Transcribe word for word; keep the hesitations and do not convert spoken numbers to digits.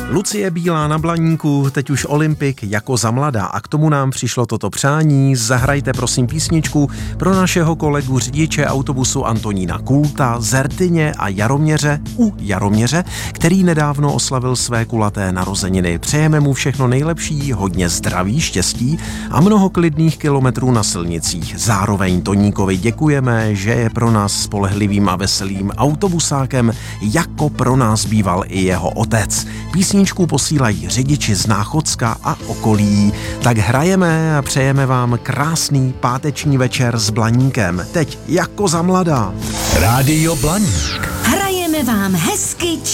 Lucie Bílá na Blaníku, teď už olympik jako za mladá a k tomu nám přišlo toto přání. Zahrajte prosím písničku pro našeho kolegu řidiče autobusu Antonína Kulta z Rtyně a Jaroměře u Jaroměře, který nedávno oslavil své kulaté narozeniny. Přejeme mu všechno nejlepší, hodně zdraví, štěstí a mnoho klidných kilometrů na silnicích. Zároveň Toníkovi děkujeme, že je pro nás spolehlivým a veselým autobusákem, jako pro nás býval i jeho otec. Písničku posílají řidiči z Náchodska a okolí. Tak hrajeme a přejeme vám krásný páteční večer s Blaníkem. Teď jako za mladá. Rádio Blaník. Hrajeme vám hezky